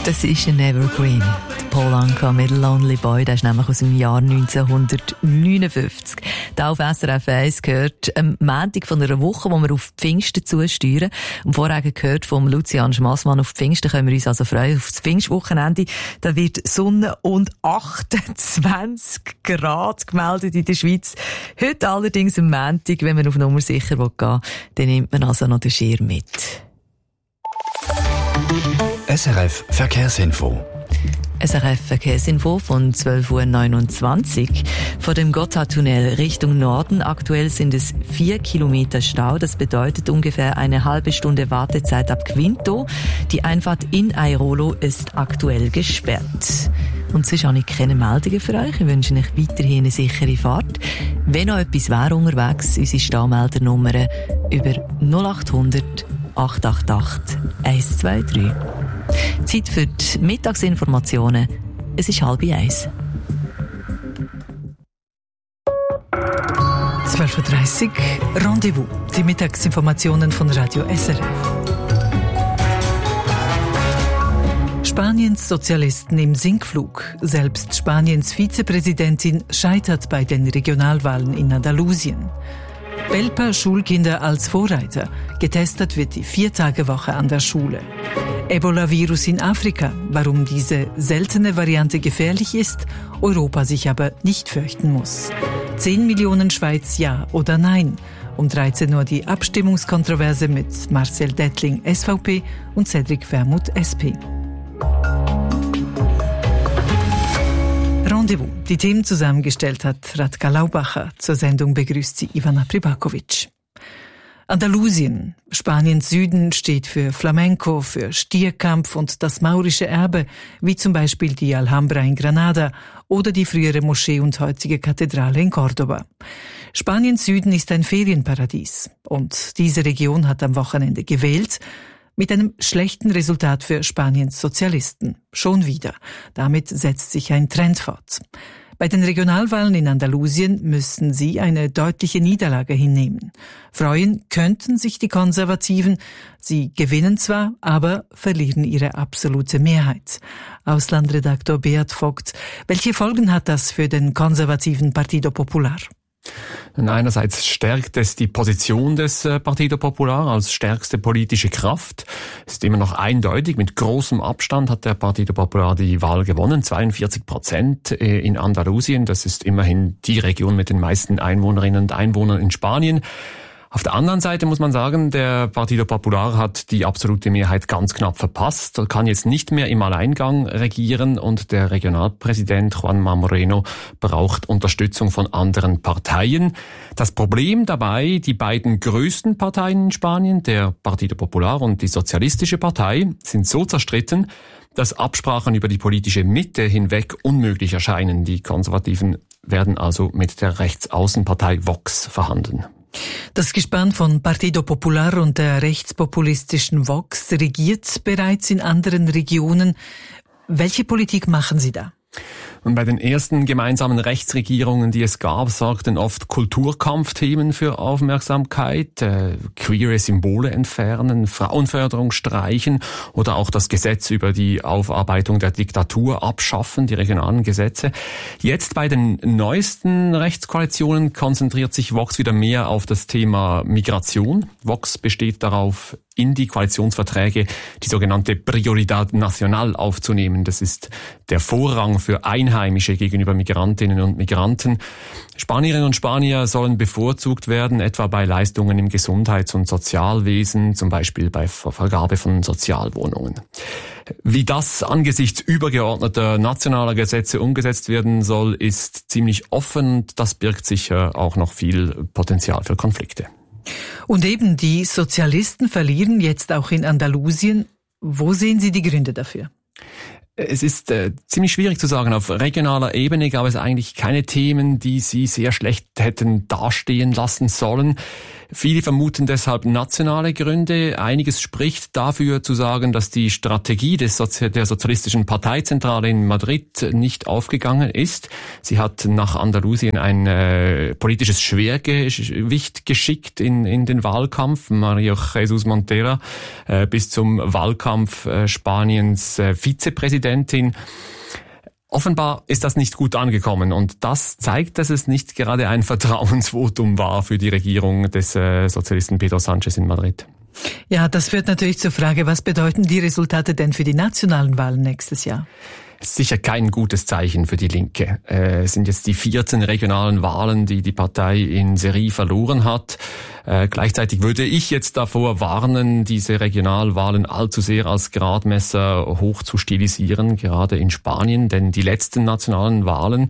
Das ist ein Evergreen. Paul Anka mit Lonely Boy, der ist nämlich aus dem Jahr 1959. Da auf SRF 1 gehört am Montag von einer Woche, wo wir auf Pfingsten zusteuern. Und vorher gehört vom Lucian Schmassmann auf Pfingsten, können wir uns also freuen auf das Pfingstwochenende. Da wird Sonne und 28 Grad gemeldet in der Schweiz. Heute allerdings am Montag, wenn man auf Nummer sicher gehen will, dann nimmt man also noch den Schirm mit. SRF Verkehrsinfo. SRF Verkehrsinfo von 12.29 Uhr. Von dem Gotthardtunnel Richtung Norden aktuell sind es 4 Kilometer Stau. Das bedeutet ungefähr eine halbe Stunde Wartezeit ab Quinto. Die Einfahrt in Airolo ist aktuell gesperrt. Und sonst habe ich keine Meldungen für euch. Ich wünsche euch weiterhin eine sichere Fahrt. Wenn noch etwas wäre unterwegs, unsere Staumeldernummer über 0800 888 123. Zeit für die Mittagsinformationen. Es ist 12:30. 12.30 Uhr, Rendezvous. Die Mittagsinformationen von Radio SRF. Spaniens Sozialisten im Sinkflug. Selbst Spaniens Vizepräsidentin scheitert bei den Regionalwahlen in Andalusien. Belper Schulkinder als Vorreiter. Getestet wird die 4-Tage-Woche an der Schule. Ebola-Virus in Afrika. Warum diese seltene Variante gefährlich ist, Europa sich aber nicht fürchten muss. 10 Millionen Schweiz ja oder nein. Um 13 Uhr die Abstimmungskontroverse mit Marcel Dettling SVP und Cedric Vermuth SP. Rendezvous. Die Themen zusammengestellt hat Radka Laubacher. Zur Sendung begrüßt sie Ivana Pribakovic. Andalusien, Spaniens Süden, steht für Flamenco, für Stierkampf und das maurische Erbe, wie zum Beispiel die Alhambra in Granada oder die frühere Moschee und heutige Kathedrale in Cordoba. Spaniens Süden ist ein Ferienparadies und diese Region hat am Wochenende gewählt, mit einem schlechten Resultat für Spaniens Sozialisten. Schon wieder. Damit setzt sich ein Trend fort. Bei den Regionalwahlen in Andalusien müssen sie eine deutliche Niederlage hinnehmen. Freuen könnten sich die Konservativen. Sie gewinnen zwar, aber verlieren ihre absolute Mehrheit. Auslandredaktor Beat Vogt. Welche Folgen hat das für den konservativen Partido Popular? Einerseits stärkt es die Position des Partido Popular als stärkste politische Kraft. Es ist immer noch eindeutig, mit großem Abstand hat der Partido Popular die Wahl gewonnen, 42% in Andalusien. Das ist immerhin die Region mit den meisten Einwohnerinnen und Einwohnern in Spanien. Auf der anderen Seite muss man sagen, der Partido Popular hat die absolute Mehrheit ganz knapp verpasst, kann jetzt nicht mehr im Alleingang regieren und der Regionalpräsident Juanma Moreno braucht Unterstützung von anderen Parteien. Das Problem dabei, die beiden größten Parteien in Spanien, der Partido Popular und die Sozialistische Partei, sind so zerstritten, dass Absprachen über die politische Mitte hinweg unmöglich erscheinen. Die Konservativen werden also mit der Rechtsaußenpartei Vox verhandeln. Das Gespann von Partido Popular und der rechtspopulistischen Vox regiert bereits in anderen Regionen. Welche Politik machen Sie da? Und bei den ersten gemeinsamen Rechtsregierungen, die es gab, sorgten oft Kulturkampfthemen für Aufmerksamkeit, queere Symbole entfernen, Frauenförderung streichen oder auch das Gesetz über die Aufarbeitung der Diktatur abschaffen, die regionalen Gesetze. Jetzt bei den neuesten Rechtskoalitionen konzentriert sich Vox wieder mehr auf das Thema Migration. Vox besteht darauf, in die Koalitionsverträge die sogenannte Prioridad Nacional aufzunehmen. Das ist der Vorrang für Einheimische gegenüber Migrantinnen und Migranten. Spanierinnen und Spanier sollen bevorzugt werden, etwa bei Leistungen im Gesundheits- und Sozialwesen, zum Beispiel bei Vergabe von Sozialwohnungen. Wie das angesichts übergeordneter nationaler Gesetze umgesetzt werden soll, ist ziemlich offen. Das birgt sicher auch noch viel Potenzial für Konflikte. Und eben, die Sozialisten verlieren jetzt auch in Andalusien. Wo sehen Sie die Gründe dafür? Es ist ziemlich schwierig zu sagen. Auf regionaler Ebene gab es eigentlich keine Themen, die sie sehr schlecht hätten dastehen lassen sollen. Viele vermuten deshalb nationale Gründe. Einiges spricht dafür zu sagen, dass die Strategie der Sozialistischen Parteizentrale in Madrid nicht aufgegangen ist. Sie hat nach Andalusien ein politisches Schwergewicht geschickt in den Wahlkampf. María Jesús Montero bis zum Wahlkampf Spaniens Vizepräsidentin. Offenbar ist das nicht gut angekommen und das zeigt, dass es nicht gerade ein Vertrauensvotum war für die Regierung des Sozialisten Pedro Sánchez in Madrid. Ja, das führt natürlich zur Frage, was bedeuten die Resultate denn für die nationalen Wahlen nächstes Jahr? Sicher kein gutes Zeichen für die Linke. Es sind jetzt die 14 regionalen Wahlen, die die Partei in Serie verloren hat. Gleichzeitig würde ich jetzt davor warnen, diese Regionalwahlen allzu sehr als Gradmesser hoch zu stilisieren, gerade in Spanien, denn die letzten nationalen Wahlen,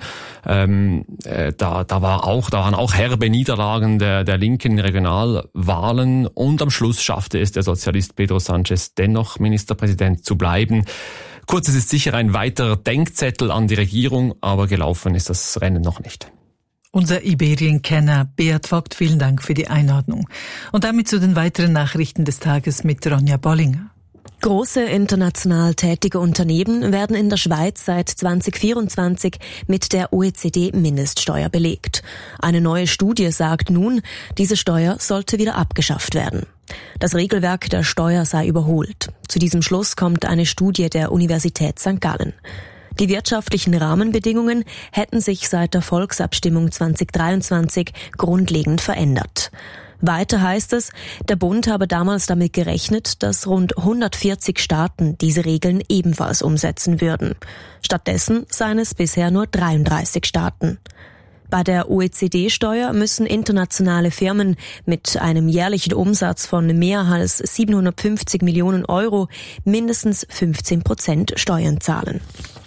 da waren auch herbe Niederlagen der linken Regionalwahlen und am Schluss schaffte es der Sozialist Pedro Sánchez dennoch Ministerpräsident zu bleiben. Kurz, es ist sicher ein weiterer Denkzettel an die Regierung, aber gelaufen ist das Rennen noch nicht. Unser Iberien-Kenner Beat Vogt, vielen Dank für die Einordnung. Und damit zu den weiteren Nachrichten des Tages mit Ronja Bollinger. Große international tätige Unternehmen werden in der Schweiz seit 2024 mit der OECD-Mindeststeuer belegt. Eine neue Studie sagt nun, diese Steuer sollte wieder abgeschafft werden. Das Regelwerk der Steuer sei überholt. Zu diesem Schluss kommt eine Studie der Universität St. Gallen. Die wirtschaftlichen Rahmenbedingungen hätten sich seit der Volksabstimmung 2023 grundlegend verändert. Weiter heißt es, der Bund habe damals damit gerechnet, dass rund 140 Staaten diese Regeln ebenfalls umsetzen würden. Stattdessen seien es bisher nur 33 Staaten. Bei der OECD-Steuer müssen internationale Firmen mit einem jährlichen Umsatz von mehr als 750 Millionen Euro mindestens 15% Steuern zahlen.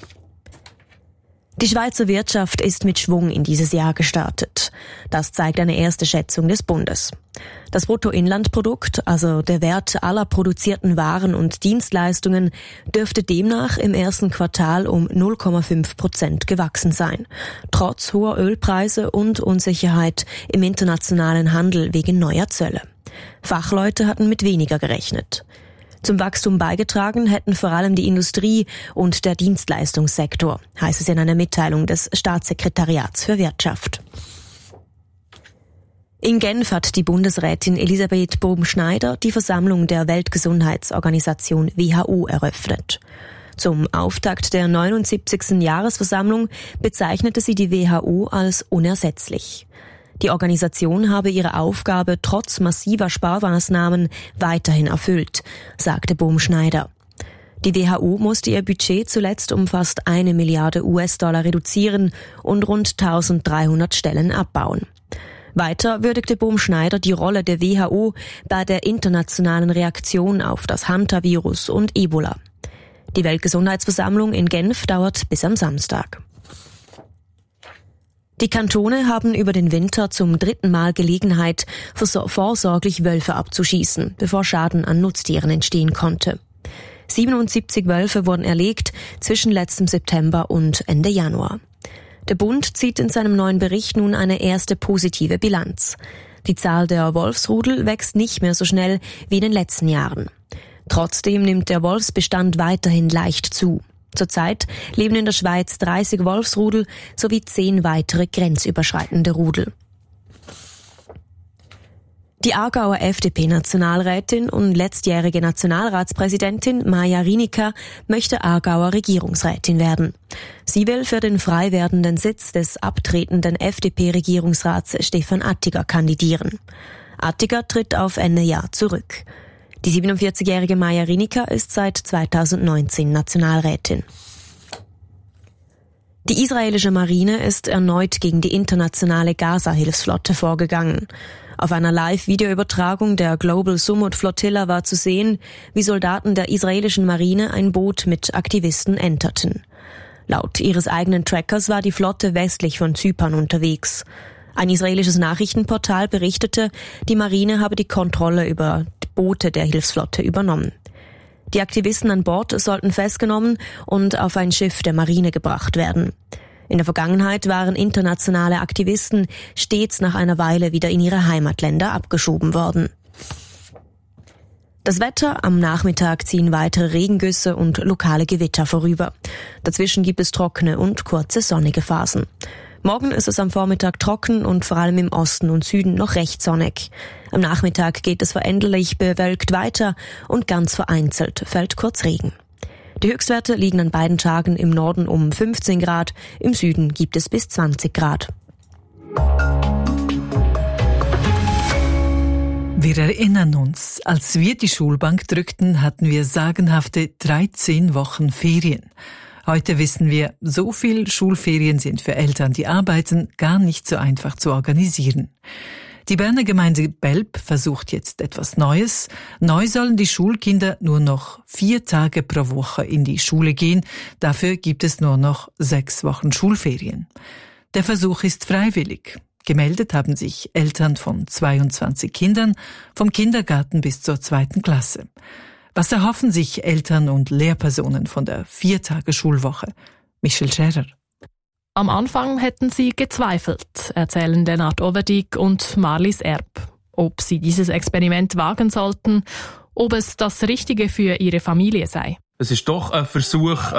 Die Schweizer Wirtschaft ist mit Schwung in dieses Jahr gestartet. Das zeigt eine erste Schätzung des Bundes. Das Bruttoinlandprodukt, also der Wert aller produzierten Waren und Dienstleistungen, dürfte demnach im ersten Quartal um 0,5% gewachsen sein, trotz hoher Ölpreise und Unsicherheit im internationalen Handel wegen neuer Zölle. Fachleute hatten mit weniger gerechnet. Zum Wachstum beigetragen hätten vor allem die Industrie und der Dienstleistungssektor, heißt es in einer Mitteilung des Staatssekretariats für Wirtschaft. In Genf hat die Bundesrätin Elisabeth Bohm-Schneider die Versammlung der Weltgesundheitsorganisation WHO eröffnet. Zum Auftakt der 79. Jahresversammlung bezeichnete sie die WHO als unersetzlich. Die Organisation habe ihre Aufgabe trotz massiver Sparmaßnahmen weiterhin erfüllt, sagte Bohm-Schneider. Die WHO musste ihr Budget zuletzt um fast 1 Milliarde US-Dollar reduzieren und rund 1300 Stellen abbauen. Weiter würdigte Bohm-Schneider die Rolle der WHO bei der internationalen Reaktion auf das Hantavirus und Ebola. Die Weltgesundheitsversammlung in Genf dauert bis am Samstag. Die Kantone haben über den Winter zum 3. Mal Gelegenheit, vorsorglich Wölfe abzuschießen, bevor Schaden an Nutztieren entstehen konnte. 77 Wölfe wurden erlegt zwischen letztem September und Ende Januar. Der Bund zieht in seinem neuen Bericht nun eine erste positive Bilanz. Die Zahl der Wolfsrudel wächst nicht mehr so schnell wie in den letzten Jahren. Trotzdem nimmt der Wolfsbestand weiterhin leicht zu. Zurzeit leben in der Schweiz 30 Wolfsrudel sowie 10 weitere grenzüberschreitende Rudel. Die Aargauer FDP-Nationalrätin und letztjährige Nationalratspräsidentin Maja Rinika möchte Aargauer Regierungsrätin werden. Sie will für den frei werdenden Sitz des abtretenden FDP-Regierungsrats Stefan Attiger kandidieren. Attiger tritt auf Ende Jahr zurück. Die 47-jährige Maja Rinika ist seit 2019 Nationalrätin. Die israelische Marine ist erneut gegen die internationale Gaza-Hilfsflotte vorgegangen. Auf einer Live-Videoübertragung der Global Sumud Flotilla war zu sehen, wie Soldaten der israelischen Marine ein Boot mit Aktivisten enterten. Laut ihres eigenen Trackers war die Flotte westlich von Zypern unterwegs. Ein israelisches Nachrichtenportal berichtete, die Marine habe die Kontrolle über Boote der Hilfsflotte übernommen. Die Aktivisten an Bord sollten festgenommen und auf ein Schiff der Marine gebracht werden. In der Vergangenheit waren internationale Aktivisten stets nach einer Weile wieder in ihre Heimatländer abgeschoben worden. Das Wetter: am Nachmittag ziehen weitere Regengüsse und lokale Gewitter vorüber. Dazwischen gibt es trockene und kurze sonnige Phasen. Morgen ist es am Vormittag trocken und vor allem im Osten und Süden noch recht sonnig. Am Nachmittag geht es veränderlich bewölkt weiter und ganz vereinzelt fällt kurz Regen. Die Höchstwerte liegen an beiden Tagen im Norden um 15 Grad, im Süden gibt es bis 20 Grad. Wir erinnern uns, als wir die Schulbank drückten, hatten wir sagenhafte 13 Wochen Ferien. Heute wissen wir, so viel Schulferien sind für Eltern, die arbeiten, gar nicht so einfach zu organisieren. Die Berner Gemeinde Belp versucht jetzt etwas Neues. Neu sollen die Schulkinder nur noch 4 Tage pro Woche in die Schule gehen. Dafür gibt es nur noch 6 Wochen Schulferien. Der Versuch ist freiwillig. Gemeldet haben sich Eltern von 22 Kindern, vom Kindergarten bis zur 2. Klasse. Was erhoffen sich Eltern und Lehrpersonen von der 4-Tage-Schulwoche? Michel Scherer. Am Anfang hätten sie gezweifelt, erzählen Lennart Overdyk und Marlies Erb. Ob sie dieses Experiment wagen sollten, ob es das Richtige für ihre Familie sei. Es ist doch ein Versuch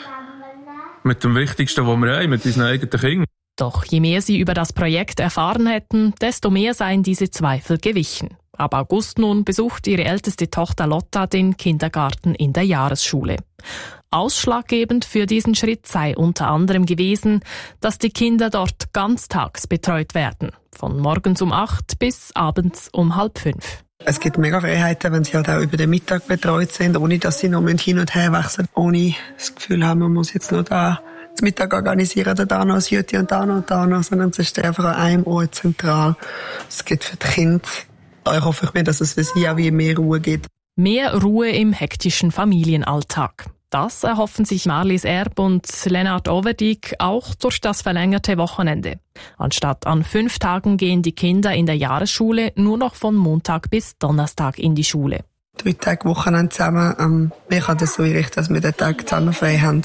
mit dem Wichtigsten, was wir haben, mit unseren eigenen Kindern. Doch je mehr sie über das Projekt erfahren hätten, desto mehr seien diese Zweifel gewichen. Ab August nun besucht ihre älteste Tochter Lotta den Kindergarten in der Jahresschule. Ausschlaggebend für diesen Schritt sei unter anderem gewesen, dass die Kinder dort ganztags betreut werden. Von morgens um 8 bis abends um 4:30. Es gibt mega Freiheiten, wenn sie halt auch über den Mittag betreut sind, ohne dass sie noch hin und her wechseln. Ohne das Gefühl haben, man muss jetzt noch da zum Mittag organisieren, da noch ein Jüti und da noch, sondern es ist einfach an einem Ort zentral. Es gibt für die Kinder, ich hoffe mir, dass es für sie auch wie mehr Ruhe gibt. Mehr Ruhe im hektischen Familienalltag. Das erhoffen sich Marlies Erb und Lennart Overdyk auch durch das verlängerte Wochenende. Anstatt an 5 Tagen gehen die Kinder in der Jahresschule nur noch von Montag bis Donnerstag in die Schule. 3 Tage Wochenende zusammen. Wir können das so einrichten, dass wir den Tag zusammen frei haben.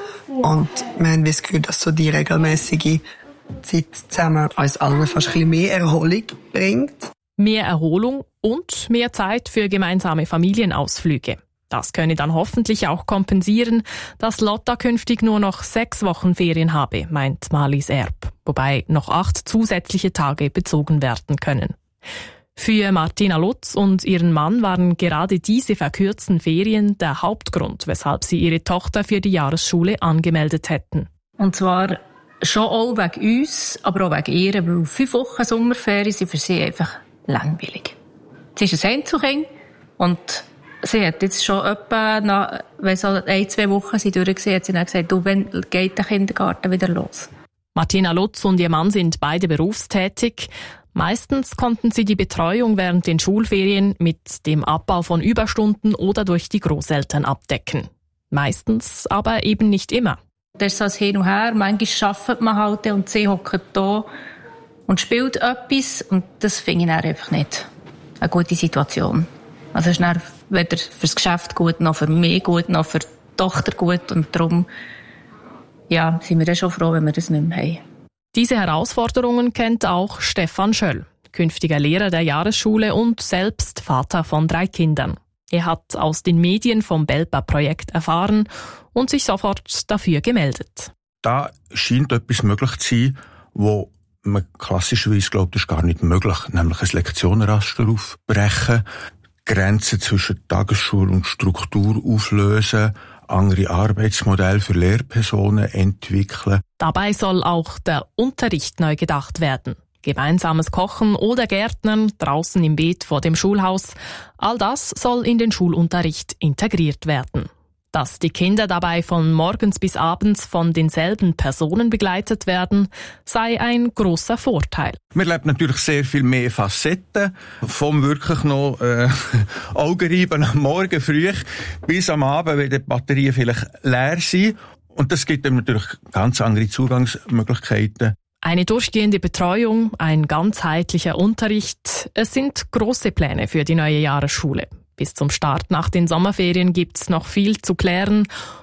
Und wir haben das Gefühl, dass so die regelmäßige Zeit zusammen uns allen fast ein bisschen mehr Erholung bringt. Mehr Erholung und mehr Zeit für gemeinsame Familienausflüge. Das könne dann hoffentlich auch kompensieren, dass Lotta künftig nur noch 6 Wochen Ferien habe, meint Marlies Erb, wobei noch 8 zusätzliche Tage bezogen werden können. Für Martina Lutz und ihren Mann waren gerade diese verkürzten Ferien der Hauptgrund, weshalb sie ihre Tochter für die Jahresschule angemeldet hätten. Und zwar schon auch wegen uns, aber auch wegen ihr, weil 5 Wochen Sommerferien sind für sie einfach langweilig. Sie ist ein Einzelkind und sie hat jetzt schon etwa, wenn so 1-2 Wochen sie durchgesehen hat, sie dann gesagt, du, wann geht der Kindergarten wieder los? Martina Lutz und ihr Mann sind beide berufstätig. Meistens konnten sie die Betreuung während den Schulferien mit dem Abbau von Überstunden oder durch die Großeltern abdecken. Meistens aber eben nicht immer. Das ist so ein Hin und Her. Manchmal arbeitet man halt und sie hockt da und spielt etwas. Und das finde ich dann einfach nicht eine gute Situation. Also es ist dann weder fürs Geschäft gut, noch für mich gut, noch für die Tochter gut. Und darum sind wir dann schon froh, wenn wir das nicht mehr haben. Diese Herausforderungen kennt auch Stefan Schöll, künftiger Lehrer der Jahresschule und selbst Vater von 3 Kindern. Er hat aus den Medien vom Belpa-Projekt erfahren und sich sofort dafür gemeldet. Da scheint etwas möglich zu sein, wo man klassischerweise glaubt, das ist gar nicht möglich, nämlich ein Lektionenraster aufbrechen, Grenzen zwischen Tagesschule und Struktur auflösen, andere Arbeitsmodelle für Lehrpersonen entwickeln. Dabei soll auch der Unterricht neu gedacht werden. Gemeinsames Kochen oder Gärtnern draußen im Beet vor dem Schulhaus. All das soll in den Schulunterricht integriert werden. Dass die Kinder dabei von morgens bis abends von denselben Personen begleitet werden, sei ein großer Vorteil. Man lebt natürlich sehr viel mehr Facetten, vom wirklich noch Augenreiben am Morgen früh bis am Abend, wenn die Batterien vielleicht leer sind. Und das gibt einem natürlich ganz andere Zugangsmöglichkeiten. Eine durchgehende Betreuung, ein ganzheitlicher Unterricht, es sind große Pläne für die neue Jahresschule. Bis zum Start nach den Sommerferien gibt's noch viel zu klären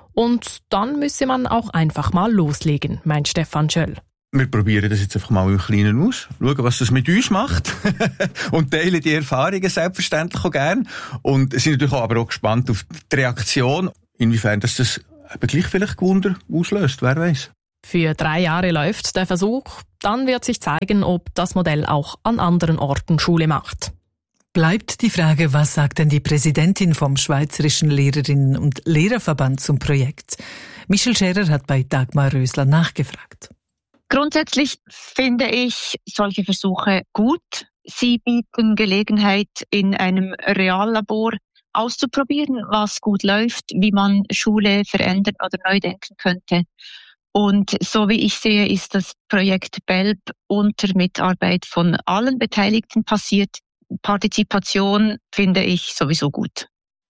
Und dann müsse man auch einfach mal loslegen, meint Stefan Schöll. Wir probieren das jetzt einfach mal im Kleinen aus, schauen, was das mit uns macht und teilen die Erfahrungen selbstverständlich auch gerne. Und sind natürlich aber auch gespannt auf die Reaktion, inwiefern das eben gleich vielleicht Wunder auslöst, wer weiß. Für 3 Jahre läuft der Versuch, dann wird sich zeigen, ob das Modell auch an anderen Orten Schule macht. Bleibt die Frage, was sagt denn die Präsidentin vom Schweizerischen Lehrerinnen- und Lehrerverband zum Projekt? Michel Scherer hat bei Dagmar Rösler nachgefragt. Grundsätzlich finde ich solche Versuche gut. Sie bieten Gelegenheit, in einem Reallabor auszuprobieren, was gut läuft, wie man Schule verändern oder neu denken könnte. Und so wie ich sehe, ist das Projekt BELB unter Mitarbeit von allen Beteiligten passiert. Partizipation finde ich sowieso gut.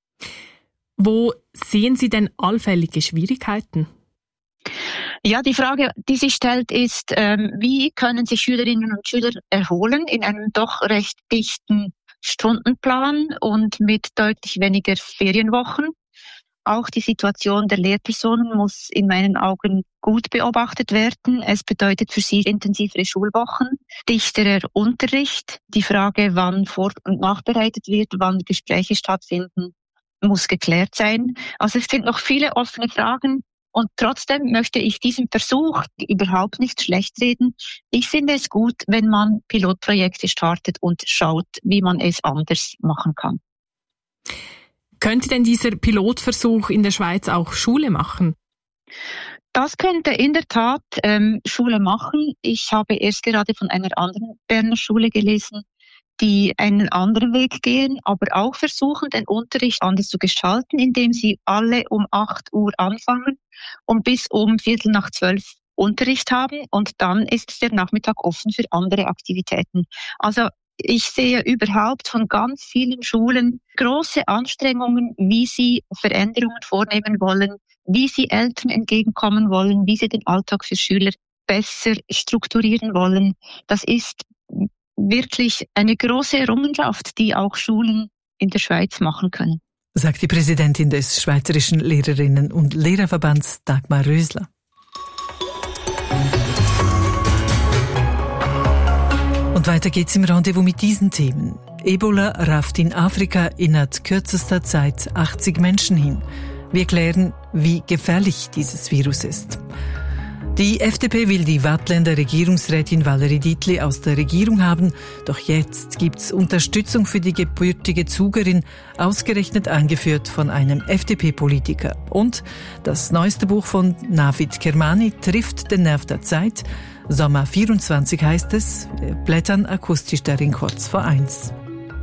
Wo sehen Sie denn allfällige Schwierigkeiten? Ja, die Frage, die sich stellt, ist, wie können sich Schülerinnen und Schüler erholen in einem doch recht dichten Stundenplan und mit deutlich weniger Ferienwochen. Auch die Situation der Lehrpersonen muss in meinen Augen gut beobachtet werden. Es bedeutet für sie intensivere Schulwochen, dichterer Unterricht. Die Frage, wann vor- und nachbereitet wird, wann Gespräche stattfinden, muss geklärt sein. Also es sind noch viele offene Fragen. Und trotzdem möchte ich diesem Versuch überhaupt nicht schlecht reden. Ich finde es gut, wenn man Pilotprojekte startet und schaut, wie man es anders machen kann. Könnte denn dieser Pilotversuch in der Schweiz auch Schule machen? Das könnte in der Tat Schule machen. Ich habe erst gerade von einer anderen Berner Schule gelesen, die einen anderen Weg gehen, aber auch versuchen, den Unterricht anders zu gestalten, indem sie alle um 8 Uhr anfangen und bis um 11:45 Unterricht haben und dann ist der Nachmittag offen für andere Aktivitäten. Also ich sehe überhaupt von ganz vielen Schulen große Anstrengungen, wie sie Veränderungen vornehmen wollen, wie sie Eltern entgegenkommen wollen, wie sie den Alltag für Schüler besser strukturieren wollen. Das ist wirklich eine große Errungenschaft, die auch Schulen in der Schweiz machen können. Sagt die Präsidentin des Schweizerischen Lehrerinnen- und Lehrerverbands Dagmar Rösler. Und weiter geht's im Rendezvous mit diesen Themen. Ebola rafft in Afrika innerhalb kürzester Zeit 80 Menschen hin. Wir klären, wie gefährlich dieses Virus ist. Die FDP will die Waadtländer Regierungsrätin Valerie Dietli aus der Regierung haben, doch jetzt gibt's Unterstützung für die gebürtige Zugerin, ausgerechnet angeführt von einem FDP-Politiker. Und das neueste Buch von Navid Kermani trifft den Nerv der Zeit. Sommer 24 heißt es, wir blättern akustisch darin kurz vor 1.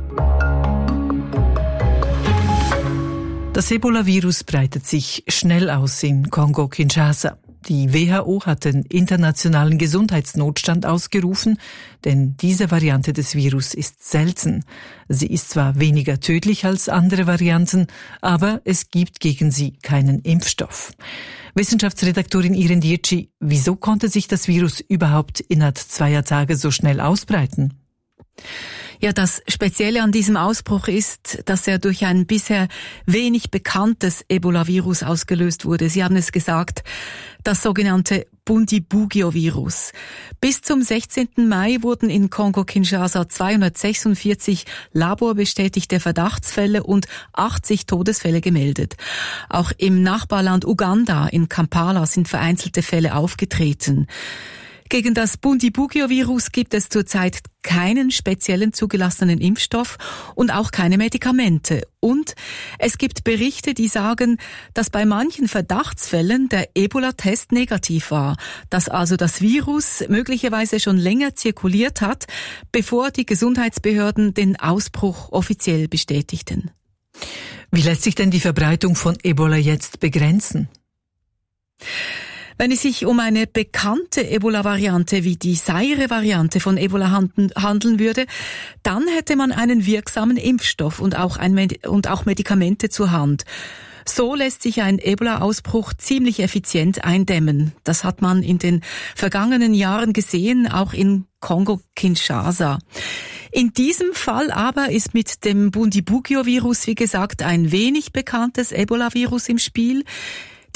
Das Ebola-Virus breitet sich schnell aus in Kongo-Kinshasa. Die WHO hat den internationalen Gesundheitsnotstand ausgerufen, denn diese Variante des Virus ist selten. Sie ist zwar weniger tödlich als andere Varianten, aber es gibt gegen sie keinen Impfstoff. Wissenschaftsredaktorin Irene Dietschi, wieso konnte sich das Virus überhaupt innerhalb 2 Tage so schnell ausbreiten? Ja, das Spezielle an diesem Ausbruch ist, dass er durch ein bisher wenig bekanntes Ebola-Virus ausgelöst wurde. Sie haben es gesagt, das sogenannte Bundibugyo-Virus. Bis zum 16. Mai wurden in Kongo-Kinshasa 246 laborbestätigte Verdachtsfälle und 80 Todesfälle gemeldet. Auch im Nachbarland Uganda in Kampala sind vereinzelte Fälle aufgetreten. Gegen das Bundibugyo-Virus gibt es zurzeit keinen speziellen zugelassenen Impfstoff und auch keine Medikamente. Und es gibt Berichte, die sagen, dass bei manchen Verdachtsfällen der Ebola-Test negativ war, dass also das Virus möglicherweise schon länger zirkuliert hat, bevor die Gesundheitsbehörden den Ausbruch offiziell bestätigten. Wie lässt sich denn die Verbreitung von Ebola jetzt begrenzen? Wenn es sich um eine bekannte Ebola-Variante wie die Zaire-Variante von Ebola handeln würde, dann hätte man einen wirksamen Impfstoff und auch Medikamente zur Hand. So lässt sich ein Ebola-Ausbruch ziemlich effizient eindämmen. Das hat man in den vergangenen Jahren gesehen, auch in Kongo-Kinshasa. In diesem Fall aber ist mit dem Bundibugyo-Virus, wie gesagt, ein wenig bekanntes Ebola-Virus im Spiel.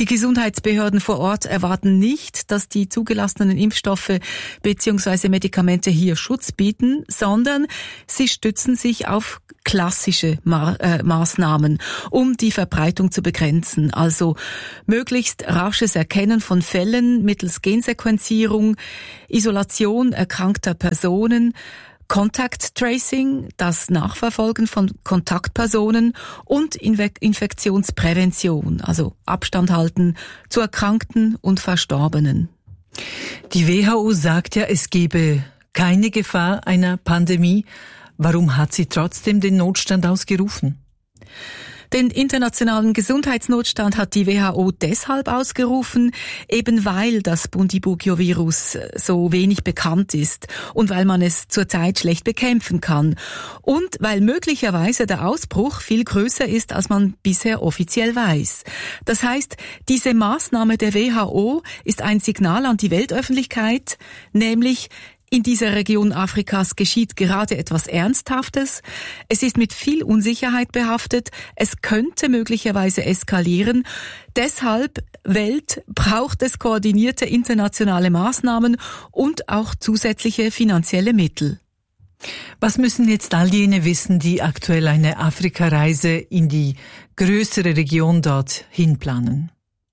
Die Gesundheitsbehörden vor Ort erwarten nicht, dass die zugelassenen Impfstoffe bzw. Medikamente hier Schutz bieten, sondern sie stützen sich auf klassische Maßnahmen, um die Verbreitung zu begrenzen. Also möglichst rasches Erkennen von Fällen mittels Gensequenzierung, Isolation erkrankter Personen, Contact Tracing, das Nachverfolgen von Kontaktpersonen und Infektionsprävention, also Abstand halten zu Erkrankten und Verstorbenen. Die WHO sagt ja, es gebe keine Gefahr einer Pandemie. Warum hat sie trotzdem den Notstand ausgerufen? Den internationalen Gesundheitsnotstand hat die WHO deshalb ausgerufen, eben weil das Bundibugyo-Virus so wenig bekannt ist und weil man es zurzeit schlecht bekämpfen kann und weil möglicherweise der Ausbruch viel größer ist, als man bisher offiziell weiß. Das heißt, diese Maßnahme der WHO ist ein Signal an die Weltöffentlichkeit, nämlich in dieser Region Afrikas geschieht gerade etwas Ernsthaftes. Es ist mit viel Unsicherheit behaftet. Es könnte möglicherweise eskalieren. Deshalb, Welt, braucht es koordinierte internationale Maßnahmen und auch zusätzliche finanzielle Mittel. Was müssen jetzt all jene wissen, die aktuell eine Afrikareise in die größere Region dort hinplanen?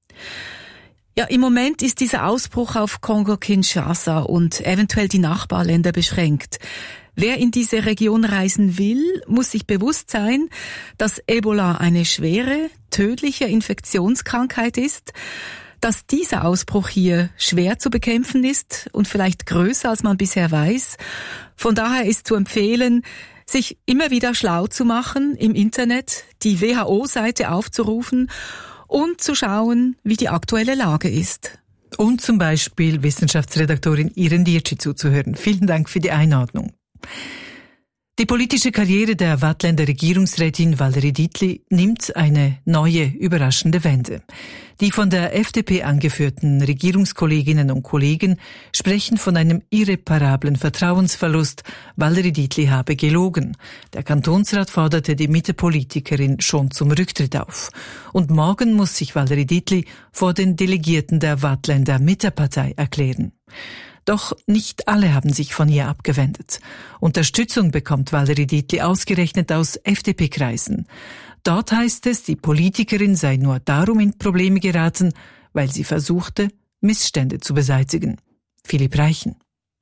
Ja, im Moment ist dieser Ausbruch auf Kongo-Kinshasa und eventuell die Nachbarländer beschränkt. Wer in diese Region reisen will, muss sich bewusst sein, dass Ebola eine schwere, tödliche Infektionskrankheit ist, dass dieser Ausbruch hier schwer zu bekämpfen ist und vielleicht größer, als man bisher weiß. Von daher ist zu empfehlen, sich immer wieder schlau zu machen im Internet, die WHO-Seite aufzurufen und zu schauen, wie die aktuelle Lage ist. Und zum Beispiel Wissenschaftsredaktorin Irene Dietschi zuzuhören. Vielen Dank für die Einordnung. Die politische Karriere der Waadtländer Regierungsrätin Valérie Dietli nimmt eine neue, überraschende Wende. Die von der FDP angeführten Regierungskolleginnen und Kollegen sprechen von einem irreparablen Vertrauensverlust. Valérie Dietli habe gelogen. Der Kantonsrat forderte die Mitte-Politikerin schon zum Rücktritt auf. Und morgen muss sich Valérie Dietli vor den Delegierten der Waadtländer Mittepartei erklären. Doch nicht alle haben sich von ihr abgewendet. Unterstützung bekommt Valérie Dietli ausgerechnet aus FDP-Kreisen. Dort heißt es, die Politikerin sei nur darum in Probleme geraten, weil sie versuchte, Missstände zu beseitigen. Philipp Reichen.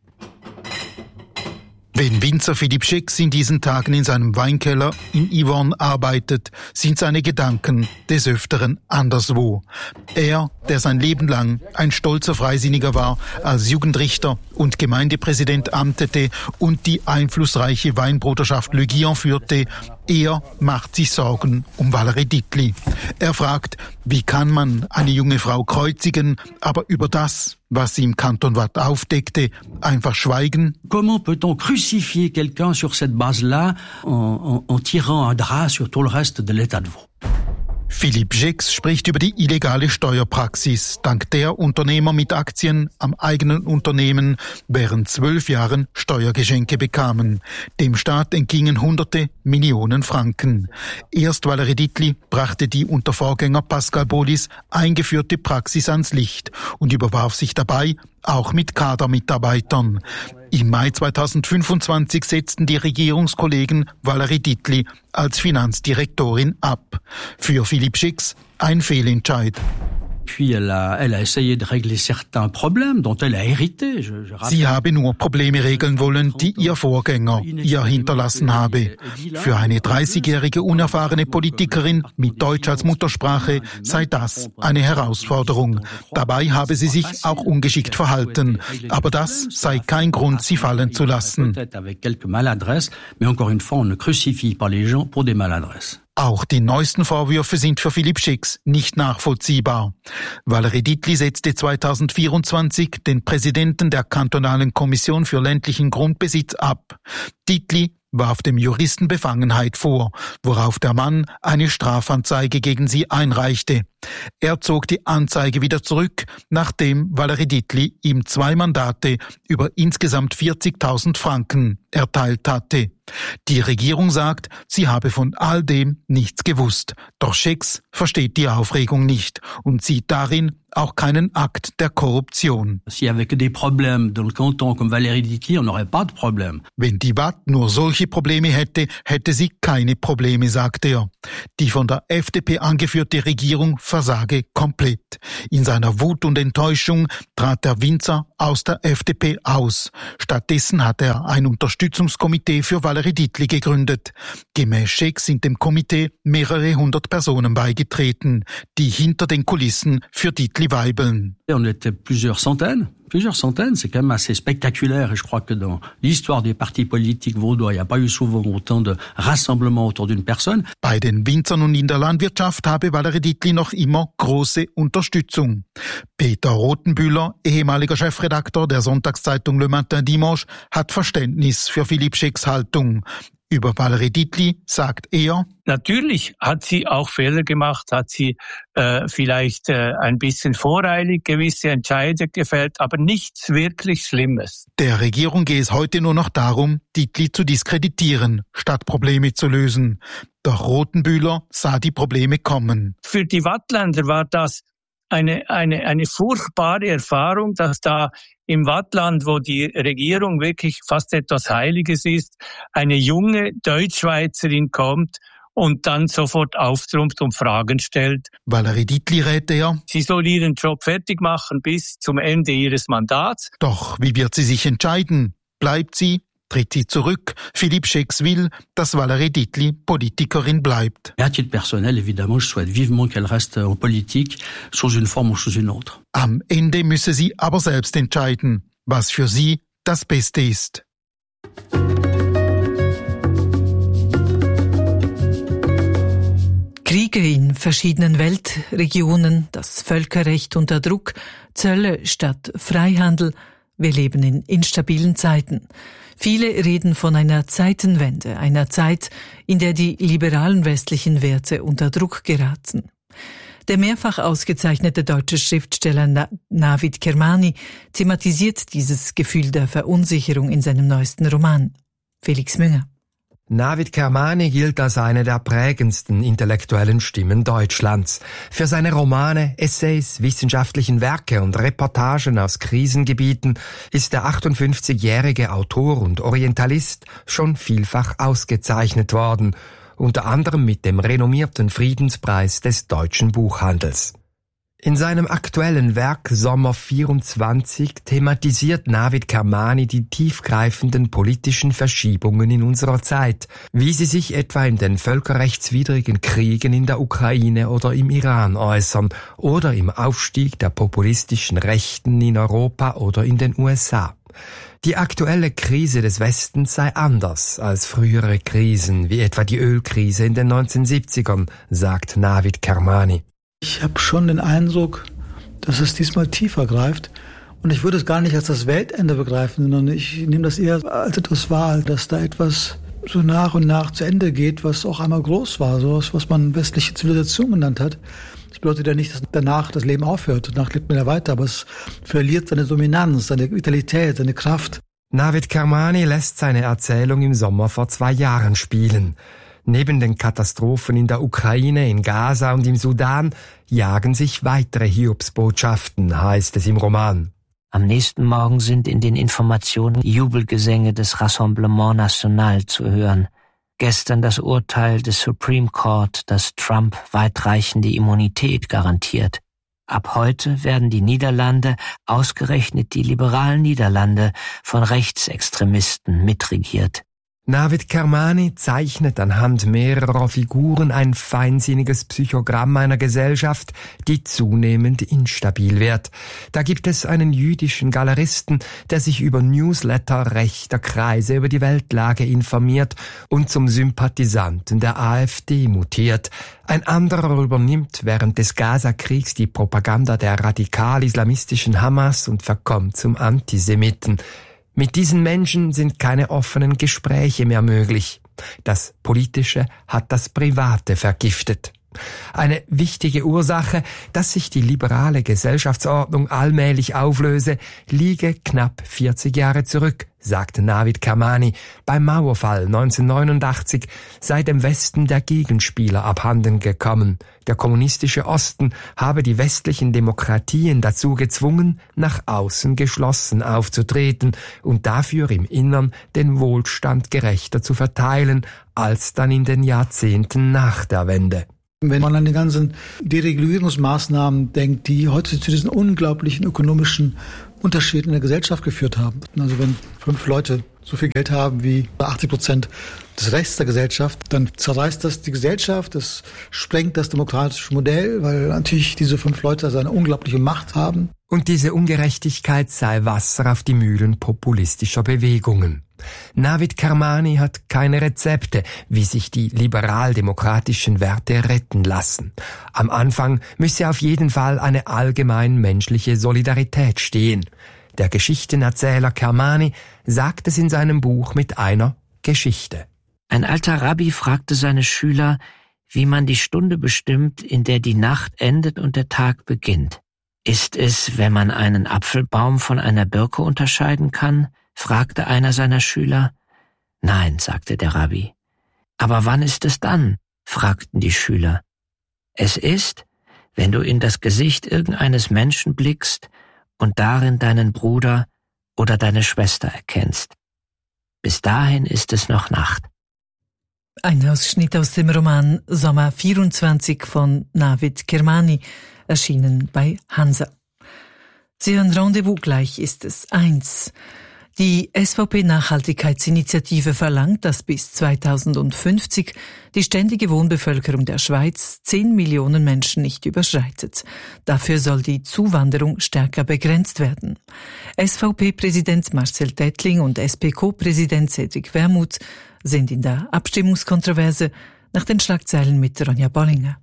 Wenn Winzer Philipp Schicks in diesen Tagen in seinem Weinkeller in Yvonne arbeitet, sind seine Gedanken des Öfteren anderswo. Er, der sein Leben lang ein stolzer Freisinniger war, als Jugendrichter und Gemeindepräsident amtete und die einflussreiche Weinbruderschaft Le Guillon führte, er macht sich Sorgen um Valérie Dietli. Er fragt, wie kann man eine junge Frau kreuzigen, aber über das, was sie im Kanton Waadt aufdeckte, einfach schweigen? Comment peut-on crucifier quelqu'un sur cette base-là en tirant un drap sur tout le reste de l'état de veau? Philipp Schicks spricht über die illegale Steuerpraxis, dank der Unternehmer mit Aktien am eigenen Unternehmen während 12 Jahren Steuergeschenke bekamen. Dem Staat entgingen hunderte Millionen Franken. Erst Valérie Dietli brachte die unter Vorgänger Pascal Bolis eingeführte Praxis ans Licht und überwarf sich dabei auch mit Kadermitarbeitern. Im Mai 2025 setzten die Regierungskollegen Valérie Dietli als Finanzdirektorin ab. Für Philipp Schicks ein Fehlentscheid. Puis elle a essayé de régler certains problèmes dont elle a hérité. Sie habe nur Probleme regeln wollen, die ihr Vorgänger ihr hinterlassen habe. Für eine 30-jährige unerfahrene Politikerin mit Deutsch als Muttersprache sei das eine Herausforderung. Dabei habe sie sich auch ungeschickt verhalten. Aber das sei kein Grund, sie fallen zu lassen. Auch die neuesten Vorwürfe sind für Philipp Schicks nicht nachvollziehbar. Valérie Dietli setzte 2024 den Präsidenten der kantonalen Kommission für ländlichen Grundbesitz ab. Dietli warf dem Juristen Befangenheit vor, worauf der Mann eine Strafanzeige gegen sie einreichte. Er zog die Anzeige wieder zurück, nachdem Valérie Dietli ihm 2 Mandate über insgesamt 40.000 Franken erteilt hatte. Die Regierung sagt, sie habe von all dem nichts gewusst. Doch Schex versteht die Aufregung nicht und sieht darin auch keinen Akt der Korruption. Wenn die Watt nur solche Probleme hätte, hätte sie keine Probleme, sagt er. Die von der FDP angeführte Regierung versage komplett. In seiner Wut und Enttäuschung trat der Winzer aus der FDP aus. Stattdessen hat er ein Unterstützungskomitee für Valérie Dietli gegründet. Gemäß Schex sind dem Komitee mehrere 100 Personen beigetreten, die hinter den Kulissen für Dietli weibeln. On était plusieurs centaines, c'est quand même assez spectaculaire et je crois que dans l'histoire des partis politiques vaudois, il n'y a pas eu souvent autant de rassemblements autour d'une personne. Bei den Winzern und in der Landwirtschaft habe Valérie Dietli noch immer große Unterstützung. Peter Rothenbühler, ehemaliger Chefredakteur der Sonntagszeitung Le Matin Dimanche, hat Verständnis für Philippe Schex Haltung. Über Valérie Dietli sagt er: Natürlich hat sie auch Fehler gemacht, hat sie vielleicht ein bisschen voreilig gewisse Entscheidungen gefällt, aber nichts wirklich Schlimmes. Der Regierung gehe es heute nur noch darum, Dietli zu diskreditieren, statt Probleme zu lösen. Doch Rothenbühler sah die Probleme kommen. Für die Wattländer war das eine furchtbare Erfahrung, dass da im Wattland, wo die Regierung wirklich fast etwas Heiliges ist, eine junge Deutschschweizerin kommt und dann sofort auftrumpft und Fragen stellt. Valérie Dietli rät er: Sie soll ihren Job fertig machen bis zum Ende ihres Mandats. Doch wie wird sie sich entscheiden? Bleibt sie? Tritt sie zurück? Philippe Schex will, dass Valérie Dietli Politikerin bleibt. À titre personnel, évidemment, je souhaite vivement qu'elle reste en politique, sous une forme ou sous une autre. Am Ende müsse sie aber selbst entscheiden, was für sie das Beste ist. Kriege in verschiedenen Weltregionen, das Völkerrecht unter Druck, Zölle statt Freihandel. Wir leben in instabilen Zeiten. Viele reden von einer Zeitenwende, einer Zeit, in der die liberalen westlichen Werte unter Druck geraten. Der mehrfach ausgezeichnete deutsche Schriftsteller Navid Kermani thematisiert dieses Gefühl der Verunsicherung in seinem neuesten Roman. Felix Münger. Navid Kermani gilt als eine der prägendsten intellektuellen Stimmen Deutschlands. Für seine Romane, Essays, wissenschaftlichen Werke und Reportagen aus Krisengebieten ist der 58-jährige Autor und Orientalist schon vielfach ausgezeichnet worden, unter anderem mit dem renommierten Friedenspreis des deutschen Buchhandels. In seinem aktuellen Werk Sommer 24 thematisiert Navid Kermani die tiefgreifenden politischen Verschiebungen in unserer Zeit, wie sie sich etwa in den völkerrechtswidrigen Kriegen in der Ukraine oder im Iran äußern oder im Aufstieg der populistischen Rechten in Europa oder in den USA. Die aktuelle Krise des Westens sei anders als frühere Krisen, wie etwa die Ölkrise in den 1970ern, sagt Navid Kermani. Ich habe schon den Eindruck, dass es diesmal tiefer greift. Und ich würde es gar nicht als das Weltende begreifen, sondern ich nehme das eher als etwas wahr, dass da etwas so nach und nach zu Ende geht, was auch einmal groß war, so was man westliche Zivilisation genannt hat. Das bedeutet ja nicht, dass danach das Leben aufhört. Danach lebt man ja weiter, aber es verliert seine Dominanz, seine Vitalität, seine Kraft. Navid Kermani lässt seine Erzählung im Sommer vor 2 Jahren spielen. Neben den Katastrophen in der Ukraine, in Gaza und im Sudan jagen sich weitere Hiobsbotschaften, heißt es im Roman. Am nächsten Morgen sind in den Informationen Jubelgesänge des Rassemblement National zu hören. Gestern das Urteil des Supreme Court, das Trump weitreichende Immunität garantiert. Ab heute werden die Niederlande, ausgerechnet die liberalen Niederlande, von Rechtsextremisten mitregiert. Navid Kermani zeichnet anhand mehrerer Figuren ein feinsinniges Psychogramm einer Gesellschaft, die zunehmend instabil wird. Da gibt es einen jüdischen Galeristen, der sich über Newsletter rechter Kreise über die Weltlage informiert und zum Sympathisanten der AfD mutiert. Ein anderer übernimmt während des Gaza-Kriegs die Propaganda der radikal-islamistischen Hamas und verkommt zum Antisemiten. Mit diesen Menschen sind keine offenen Gespräche mehr möglich. Das Politische hat das Private vergiftet. Eine wichtige Ursache, dass sich die liberale Gesellschaftsordnung allmählich auflöse, liege knapp 40 Jahre zurück, sagte Navid Kermani. Beim Mauerfall 1989 sei dem Westen der Gegenspieler abhanden gekommen. Der kommunistische Osten habe die westlichen Demokratien dazu gezwungen, nach außen geschlossen aufzutreten und dafür im Innern den Wohlstand gerechter zu verteilen, als dann in den Jahrzehnten nach der Wende. Wenn man an die ganzen Deregulierungsmaßnahmen denkt, die heute zu diesen unglaublichen ökonomischen Unterschieden in der Gesellschaft geführt haben. Also wenn 5 Leute so viel Geld haben wie 80% des Rechts der Gesellschaft, dann zerreißt das die Gesellschaft, das sprengt das demokratische Modell, weil natürlich diese 5 Leute also eine unglaubliche Macht haben. Und diese Ungerechtigkeit sei Wasser auf die Mühlen populistischer Bewegungen. Navid Kermani hat keine Rezepte, wie sich die liberal-demokratischen Werte retten lassen. Am Anfang müsse auf jeden Fall eine allgemein menschliche Solidarität stehen. Der Geschichtenerzähler Kermani sagt es in seinem Buch mit einer Geschichte. Ein alter Rabbi fragte seine Schüler, wie man die Stunde bestimmt, in der die Nacht endet und der Tag beginnt. Ist es, wenn man einen Apfelbaum von einer Birke unterscheiden kann? Fragte einer seiner Schüler. Nein, sagte der Rabbi. Aber wann ist es dann? Fragten die Schüler. Es ist, wenn du in das Gesicht irgendeines Menschen blickst und darin deinen Bruder oder deine Schwester erkennst. Bis dahin ist es noch Nacht. Ein Ausschnitt aus dem Roman Sommer 24 von Navid Kermani, erschienen bei Hansa. Sie hören Rendezvous, gleich ist es 1. Die SVP-Nachhaltigkeitsinitiative verlangt, dass bis 2050 die ständige Wohnbevölkerung der Schweiz 10 Millionen Menschen nicht überschreitet. Dafür soll die Zuwanderung stärker begrenzt werden. SVP-Präsident Marcel Dettling und SP-Co-Präsident Cedric Wermuth sind in der Abstimmungskontroverse, nach den Schlagzeilen mit Ronja Bollinger.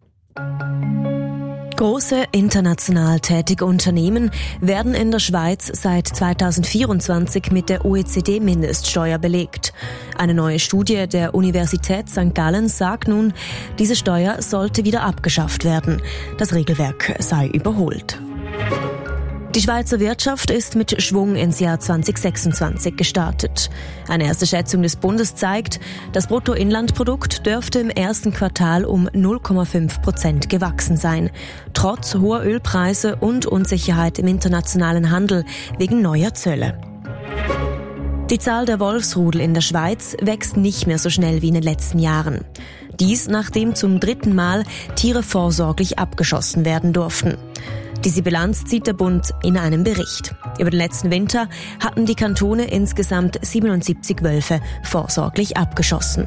Große international tätige Unternehmen werden in der Schweiz seit 2024 mit der OECD-Mindeststeuer belegt. Eine neue Studie der Universität St. Gallen sagt nun, diese Steuer sollte wieder abgeschafft werden. Das Regelwerk sei überholt. Die Schweizer Wirtschaft ist mit Schwung ins Jahr 2026 gestartet. Eine erste Schätzung des Bundes zeigt, das Bruttoinlandprodukt dürfte im ersten Quartal um 0,5% gewachsen sein, trotz hoher Ölpreise und Unsicherheit im internationalen Handel wegen neuer Zölle. Die Zahl der Wolfsrudel in der Schweiz wächst nicht mehr so schnell wie in den letzten Jahren. Dies, nachdem zum 3. Mal Tiere vorsorglich abgeschossen werden durften. Diese Bilanz zieht der Bund in einem Bericht. Über den letzten Winter hatten die Kantone insgesamt 77 Wölfe vorsorglich abgeschossen.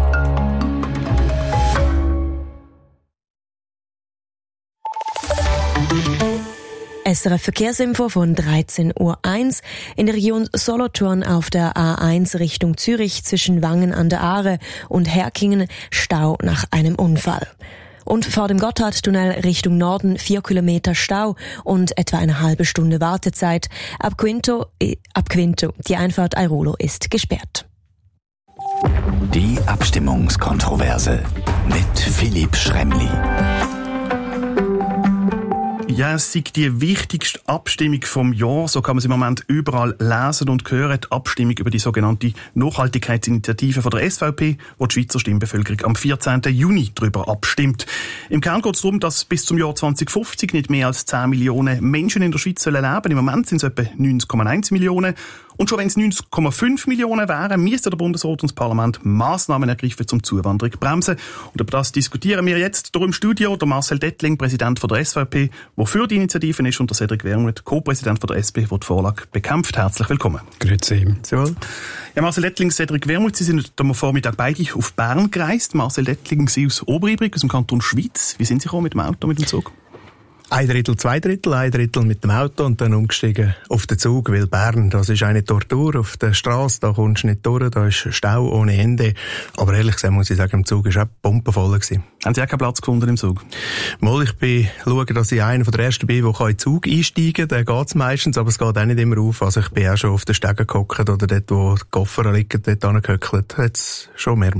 SRF Verkehrsinfo von 13.01 Uhr. In der Region Solothurn auf der A1 Richtung Zürich zwischen Wangen an der Aare und Herkingen Stau nach einem Unfall. Und vor dem Gotthardtunnel Richtung Norden 4 Kilometer Stau und etwa eine halbe Stunde Wartezeit. Ab Quinto, die Einfahrt Airolo ist gesperrt. Die Abstimmungskontroverse mit Philipp Schremli. Ja, es ist die wichtigste Abstimmung vom Jahr. So kann man es im Moment überall lesen und hören. Die Abstimmung über die sogenannte Nachhaltigkeitsinitiative von der SVP, wo die Schweizer Stimmbevölkerung am 14. Juni darüber abstimmt. Im Kern geht es darum, dass bis zum Jahr 2050 nicht mehr als 10 Millionen Menschen in der Schweiz leben sollen. Im Moment sind es etwa 90,1 Millionen. Und schon wenn es 90,5 Millionen wären, müsste der Bundesrat und das Parlament Massnahmen ergreifen, um Zuwanderung zu bremsen. Und über das diskutieren wir jetzt hier im Studio. Der Marcel Dettling, Präsident von der SVP, der für die Initiative ist, und der Cedric Wermuth, Co-Präsident von der SP, der die Vorlage bekämpft. Herzlich willkommen. Grüezi. So. Ja, Marcel Dettling, Cedric Wermuth, Sie sind am Vormittag beide auf Bern gereist. Marcel Dettling, Sie aus Oberibrig, aus dem Kanton Schwyz. Wie sind Sie gekommen mit dem Auto, mit dem Zug? 1/3, 2/3, 1/3 mit dem Auto und dann umgestiegen auf den Zug, weil Bern, das ist eine Tortur auf der Straße, da kommst du nicht durch, da ist Stau ohne Ende. Aber ehrlich gesagt muss ich sagen, im Zug war auch bombenvoll gewesen. Haben Sie auch keinen Platz gefunden im Zug? Mal, ich schaue, dass ich einer der Ersten bin, der in den Zug einsteigen kann. Da geht's meistens, aber es geht auch nicht immer auf. Also ich bin auch schon auf den Stegen gehockt oder dort, wo die Koffer liegen, dort angehöckelt. Hat es schon mehrmals gegeben.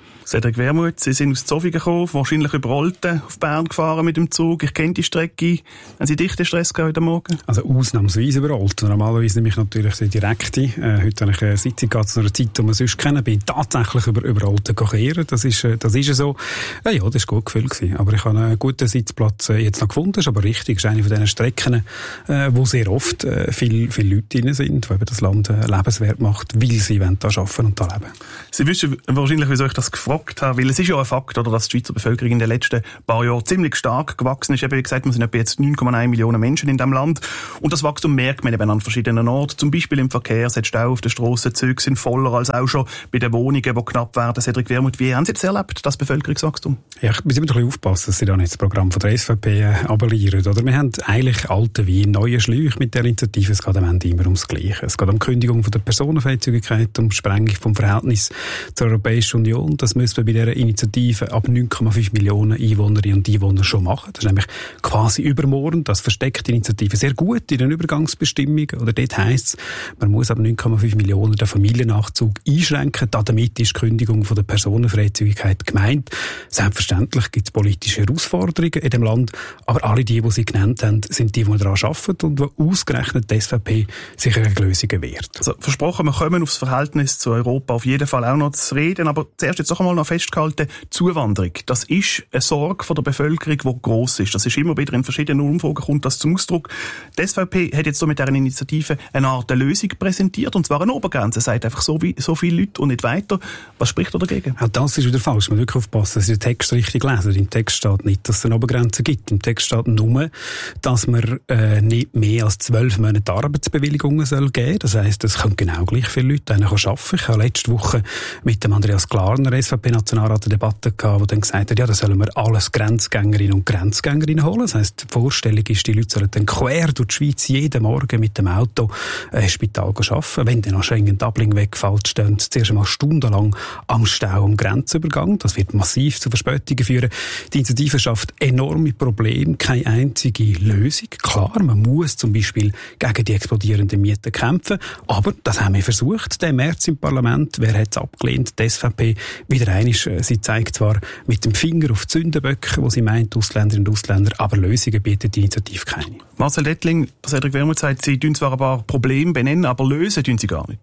Cedric Wermuth, Sie sind aus Zofingen gekommen, wahrscheinlich über Olten auf Bern gefahren mit dem Zug. Ich kenne die Strecke. Haben Sie dichten Stress gehabt heute Morgen? Also ausnahmsweise über Olten. Normalerweise nehme ich natürlich die direkte. Heute habe ich eine Sitzung gehabt zu einer Zeit, die man sonst kennen. Bin tatsächlich über Olten kehren. Das ist so. Ja, das war gut gefühlt gewesen. Aber ich habe einen guten Sitzplatz jetzt noch gefunden. Das ist aber richtig. Das ist eine von diesen Strecken, wo sehr oft viele Leute drin sind, die eben das Land lebenswert macht, weil sie da arbeiten und da leben. Sie wissen wahrscheinlich, wieso ich das gefragt habe, weil es ist ja ein Fakt, oder, dass die Schweizer Bevölkerung in den letzten paar Jahren ziemlich stark gewachsen ist. Eben, wie gesagt, wir sind etwa jetzt 9,1 Millionen Menschen in diesem Land. Und das Wachstum merkt man eben an verschiedenen Orten. Zum Beispiel im Verkehr, es hat Stau auf den Strassen, Züge sind voller als auch schon bei den Wohnungen, die knapp werden. Cedric Wermuth, wie haben Sie das erlebt, das Bevölkerungswachstum? Ja, ich muss immer ein bisschen aufpassen, dass Sie da nicht das Programm von der SVP abonnieren. Oder? Wir haben eigentlich alte wie neue Schläuche mit der Initiative. Es geht am Ende immer ums Gleiche. Es geht um die Kündigung von der Personenfreizügigkeit, um die Sprengung vom Verhältnis zur Europäischen Union. Das müssen wir bei dieser Initiative ab 9,5 Millionen Einwohnerinnen und Einwohner schon machen. Das ist nämlich quasi übermorgen. Das versteckt die Initiative sehr gut in den Übergangsbestimmungen. Oder dort heisst es, man muss ab 9,5 Millionen den Familiennachzug einschränken. Damit ist die Kündigung von der Personenfreizügigkeit gemeint. Selbstverständlich gibt es politische Herausforderungen in dem Land, aber alle die Sie genannt haben, sind die daran arbeiten und wo ausgerechnet die SVP sich gegen Lösungen wehrt. Also, versprochen, wir kommen aufs Verhältnis zu Europa auf jeden Fall auch noch zu reden, aber zuerst jetzt noch einmal festgehalten, Zuwanderung, das ist eine Sorge von der Bevölkerung, die gross ist. Das ist immer wieder in verschiedenen Umfragen, kommt das zum Ausdruck. Die SVP hat jetzt so mit dieser Initiative eine Art Lösung präsentiert, und zwar eine Obergrenze, sagt einfach so viele Leute und nicht weiter. Was spricht da dagegen? Ja, das ist wieder falsch. Man muss wirklich aufpassen, dass Sie den Text richtig lesen. Im Text steht nicht, dass es eine Obergrenze gibt. Im Text steht nur, dass man nicht mehr als 12 Monate Arbeitsbewilligungen soll geben. Das heisst, es können genau gleich viele Leute arbeiten. Ich habe letzte Woche mit dem Andreas Klarner, SVP-Nationalrat, eine Debatte gehabt, wo dann gesagt hat, ja, da sollen wir alles Grenzgängerinnen und Grenzgängerinnen holen. Das heisst, die Vorstellung ist, die Leute sollen dann quer durch die Schweiz jeden Morgen mit dem Auto ein Spital arbeiten. Wenn dann nach Schengen-Dublin wegfällt, stehen sie zuerst einmal stundenlang am Stau am Grenzübergang. Das wird massiv zu Verspätungen führen. Die Initiative schafft enorme Probleme, keine einzige Lösung. Klar, man muss zum Beispiel gegen die explodierenden Mieten kämpfen, aber das haben wir versucht, den März im Parlament. Wer hat es abgelehnt? Die SVP wieder einmal. Sie zeigt zwar mit dem Finger auf die Sündenböcke, wo sie meint, Ausländerinnen und Ausländer, aber Lösungen bietet die Initiative keine. Marcel Dettling, Cedric Wermuth sagt, Sie tun zwar ein paar Probleme benennen, aber lösen tun Sie gar nicht.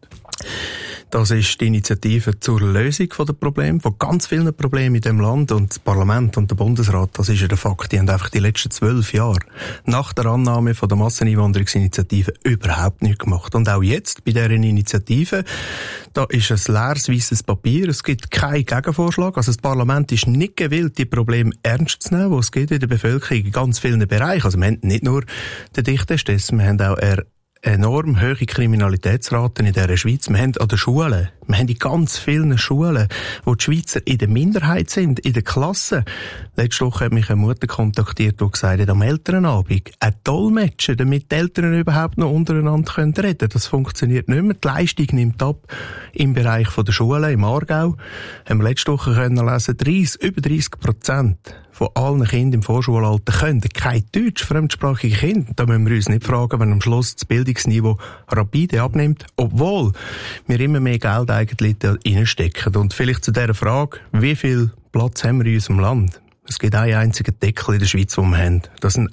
Das ist die Initiative zur Lösung der Probleme, von ganz vielen Problemen in dem Land, und das Parlament und der Bundesrat, das ist ja der Fakt, die haben einfach die letzten 12 Jahre nach der Annahme von der Masseneinwanderungsinitiative überhaupt nichts gemacht. Und auch jetzt bei dieser Initiative, da ist ein leeres, weisses Papier, es gibt keinen Gegenvorschlag, also das Parlament ist nicht gewillt, die Probleme ernst zu nehmen, die es gibt in der Bevölkerung in ganz vielen Bereichen. Also wir haben nicht nur den dichten Stress, wir haben auch enorm hohe Kriminalitätsraten in dieser Schweiz. Wir haben an den Schulen, wir haben in ganz vielen Schulen, wo die Schweizer in der Minderheit sind, in der Klasse. Letzte Woche hat mich eine Mutter kontaktiert, die gesagt hat, am Elternabend ein Dolmetscher, damit die Eltern überhaupt noch untereinander reden können. Das funktioniert nicht mehr. Die Leistung nimmt ab im Bereich der Schulen. Im Aargau haben wir letzte Woche lesen, über 30% von allen Kindern im Vorschulalter können kein Deutsch, fremdsprachige Kinder. Da müssen wir uns nicht fragen, wenn am Schluss das Bildungsniveau rapide abnimmt, obwohl wir immer mehr Geld eigentlich da reinstecken. Und vielleicht zu dieser Frage, wie viel Platz haben wir in unserem Land? Es gibt einen einzigen Deckel in der Schweiz, den wir haben. Das sind